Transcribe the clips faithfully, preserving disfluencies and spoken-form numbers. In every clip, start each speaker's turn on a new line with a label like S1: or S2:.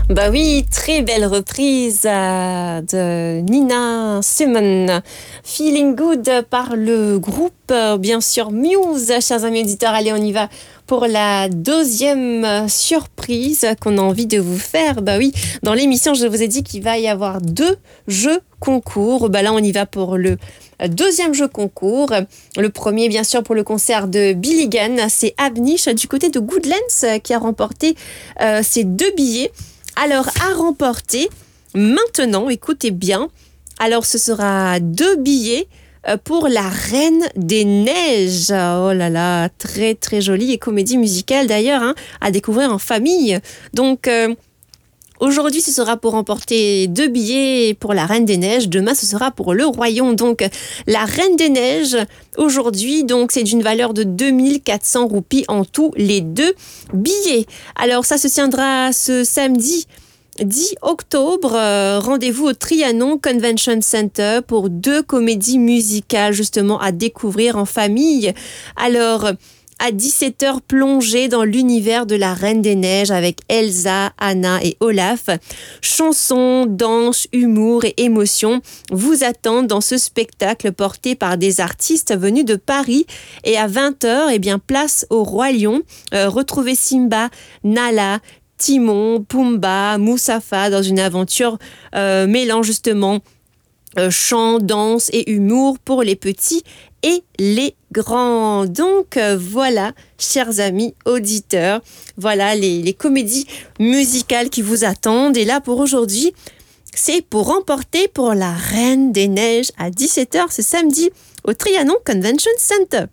S1: Bah oui, très belle reprise euh, de Nina Simone. Feeling Good par le groupe, euh, bien sûr, Muse. Chers amis auditeurs, allez, on y va pour la deuxième euh, surprise qu'on a envie de vous faire. Bah oui, dans l'émission, je vous ai dit qu'il va y avoir deux jeux concours. Bah là, on y va pour le deuxième jeu concours. Le premier, bien sûr, pour le concert de Billy Gunn, c'est Avnish du côté de Goodlands qui a remporté euh, ces deux billets. Alors, à remporter, maintenant, écoutez bien, alors ce sera deux billets pour la Reine des Neiges. Oh là là, très très jolie et comédie musicale d'ailleurs, hein, à découvrir en famille. Donc, euh, aujourd'hui, ce sera pour remporter deux billets pour la Reine des Neiges. Demain, ce sera pour le Royaume. Donc, la Reine des Neiges, aujourd'hui, donc, c'est d'une valeur de deux mille quatre cents roupies en tout, les deux billets. Alors, ça se tiendra ce samedi dix octobre. Euh, rendez-vous au Trianon Convention Center pour deux comédies musicales, justement, à découvrir en famille. Alors, à dix-sept heures, plongez dans l'univers de la Reine des Neiges avec Elsa, Anna et Olaf. Chansons, danse, humour et émotion vous attendent dans ce spectacle porté par des artistes venus de Paris. Et à vingt heures, eh bien, place au Roi Lion. Euh, retrouvez Simba, Nala, Timon, Pumba, Moussafa dans une aventure euh, mêlant justement euh, chant, danse et humour pour les petits et les grands. Donc euh, voilà, chers amis auditeurs, voilà les, les comédies musicales qui vous attendent. Et là pour aujourd'hui, c'est pour remporter pour la Reine des Neiges à dix-sept heures ce samedi au Trianon Convention Center.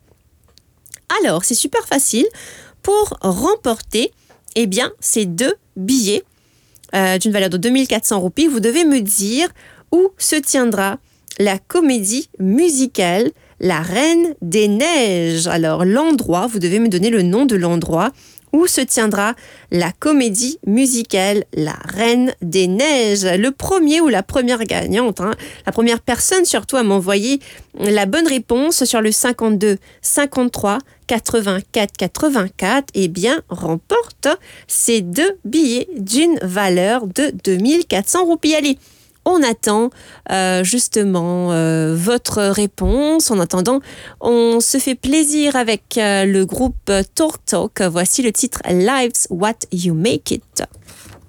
S1: Alors, c'est super facile. Pour remporter, eh bien, ces deux billets euh, d'une valeur de deux mille quatre cents roupies, vous devez me dire où se tiendra la comédie musicale La Reine des Neiges. Alors, l'endroit, vous devez me donner le nom de l'endroit où se tiendra la comédie musicale La Reine des Neiges. Le premier ou la première gagnante, hein, la première personne surtout à m'envoyer la bonne réponse sur le cinquante-deux cinquante-trois quatre-vingt-quatre quatre-vingt-quatre, eh bien, remporte ces deux billets d'une valeur de deux mille quatre cents roupies. Allez, on attend euh, justement euh, votre réponse. En attendant, on se fait plaisir avec euh, le groupe Talk Talk. Voici le titre Life's What You Make It.